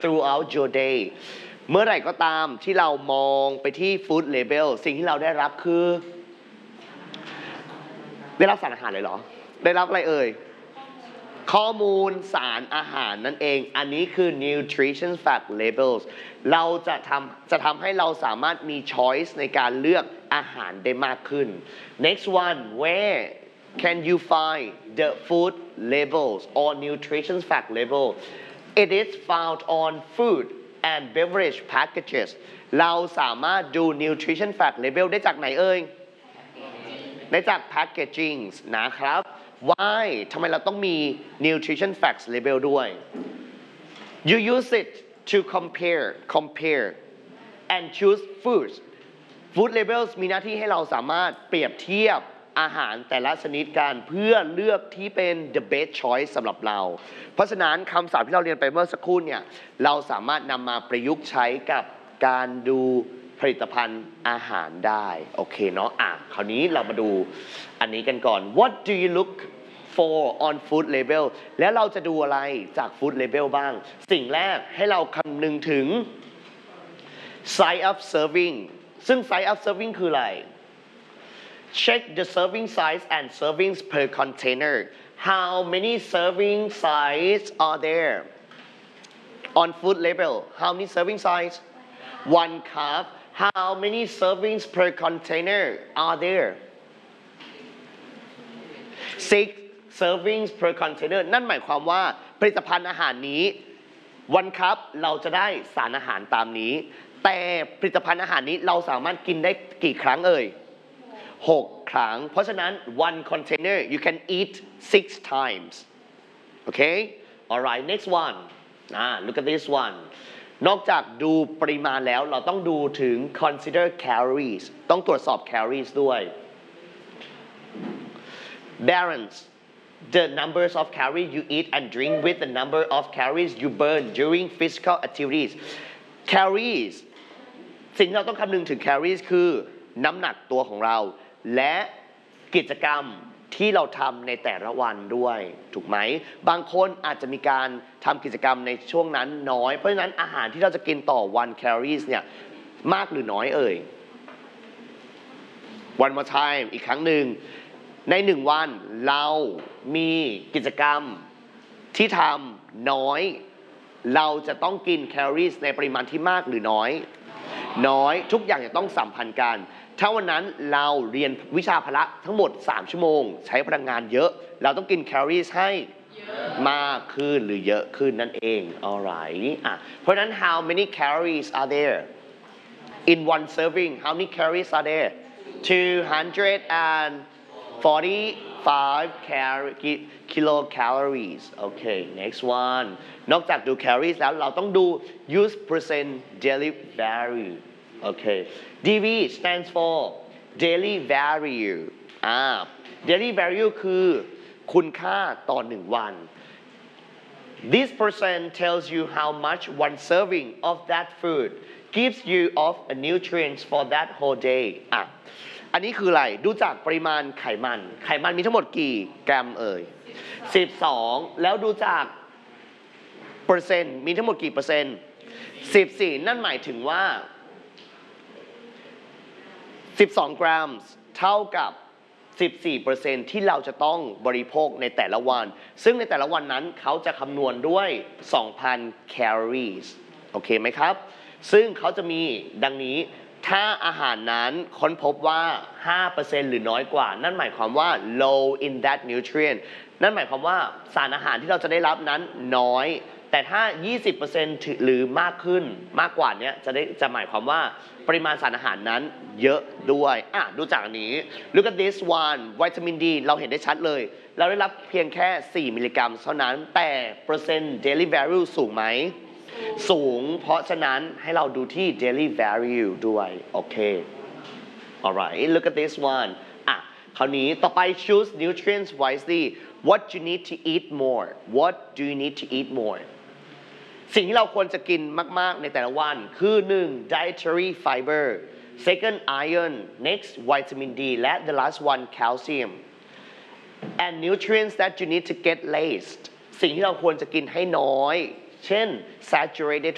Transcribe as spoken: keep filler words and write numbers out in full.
throughout your day เมื่อไหร่ก็ตามที่เรามองไปที่ food label สิ่งที่เราได้รับคือได้รับสารอาหารเลยเหรอได้รับอะไรเอ่ยข้อมูลสารอาหารนั่นเองอันนี้คือ nutrition fact labels เราจะทำจะทำให้เราสามารถมี choice ในการเลือกอาหารได้มากขึ้น next one where can you find the food labels or nutrition fact label it is found on food and beverage packages เราสามารถดู nutrition fact label ได้จากไหนเอ่ยได้จาก packaging นะครับ why ทำไมเราต้องมี nutrition facts label ด้วย you use it to compare compare and choose foods food labels มีหน้าที่ให้เราสามารถเปรียบเทียบอาหารแต่ละชนิดกันเพื่อเลือกที่เป็น the best choice สำหรับเราเพราะฉะนั้นคำศัพท์ที่เราเรียนไปเมื่อสักครู่เนี่ยเราสามารถนำมาประยุกต์ใช้กับการดูผลิตภัณฑ์อาหารได้โอเคเนาะอ่ะคราวนี้เรามาดูอันนี้กันก่อน what do you look for on food label แล้วเราจะดูอะไรจาก food label บ้างสิ่งแรกให้เราคำนึงถึง size of serving ซึ่ง size of serving คืออะไร check the serving size and servings per container how many serving size are there on food label how many serving size one cup how many servings per container are there six servings per container นั่นหมายความว่าผลิตภัณฑ์อาหารนี้วันครับเราจะได้สารอาหารตามนี้แต่ผลิตภัณฑ์อาหารนี้เราสามารถกินได้กี่ครั้งเอ่ยหกครั้งเพราะฉะนั้น one container you can eat six times okay alright next one ah look at this one นอกจากดูปริมาณแล้วเราต้องดูถึง consider calories ต้องตรวจสอบ calories ด้วย balance the numbers of calories you eat and drink with the number of calories you burn during physical activities calories สิ่งที่เราต้องคำนึงถึง calories คือน้ำหนักตัวของเราและกิจกรรมที่เราทำในแต่ละวันด้วยถูกไหมบางคนอาจจะมีการทำกิจกรรมในช่วงนั้นน้อยเพราะฉะนั้นอาหารที่เราจะกินต่อวัน calories เนี่ยมากหรือน้อยเอ่ย one more time อีกครั้งหนึ่งในหนึ่งวันเรามีกิจกรรมที่ทำน้อยเราจะต้องกินแคลอรี่ในปริมาณที่มากหรือน้อยน้อยทุกอย่างจะต้องสัมพันธ์กันถ้าวันนั้นเราเรียนวิชาพละทั้งหมดสามชั่วโมงใช้พลังงานเยอะเราต้องกินแคลอรี่ให้มากขึ้นหรือเยอะขึ้นนั่นเอง alright อ่ะเพราะฉะนั้น how many calories are there in one serving how many calories are there two hundred forty-five kilocalories okay next one นอกจากดู calories แล้วเราต้องดู use percent daily value okay ดี วี stands for daily value อ่า daily value คือคุณค่าต่อหนึ่งวัน this percent tells you how much one serving of that food gives you of a nutrients for that whole day อ่ะอันนี้คืออะไรดูจากปริมาณไขมันไขมันมีทั้งหมดกี่กรัมเอ่ยสิบสองแล้วดูจากเปอร์เซ็นต์มีทั้งหมดกี่เปอร์เซ็นต์สิบสี่นั่นหมายถึงว่าสิบสองกรัมเท่ากับสิบสี่เปอร์เซ็นต์ที่เราจะต้องบริโภคในแต่ละวันซึ่งในแต่ละวันนั้นเขาจะคำนวณด้วย สองพัน แคลอรี่โอเคไหมครับซึ่งเขาจะมีดังนี้ถ้าอาหารนั้นค้นพบว่า ห้าเปอร์เซ็นต์ หรือน้อยกว่านั่นหมายความว่า low in that nutrient นั่นหมายความว่าสารอาหารที่เราจะได้รับนั้นน้อยแต่ถ้า ยี่สิบเปอร์เซ็นต์ หรือมากขึ้นมากกว่านี้จะได้จะหมายความว่าปริมาณสารอาหารนั้นเยอะด้วยอ่ะดูจากอันนี้ look at this one วิตามิน D เราเห็นได้ชัดเลยเราได้รับเพียงแค่สี่มิลลิกรัมเท่านั้นแต่เปอร์เซ็นต์ daily value สูงไหมสูงเพราะฉะนั้นให้เราดูที่ daily value ด้วยโอเค alright look at this one อ่ะคราวนี้ต่อไป choose nutrients wisely what you need to eat more what do you need to eat more สิ่งที่เราควรจะกินมากๆในแต่ละวันคือหนึ่ง dietary fiber second iron next vitamin D และ the last one calcium and nutrients that you need to get laced สิ่งที่เราควรจะกินให้น้อยเช่น saturated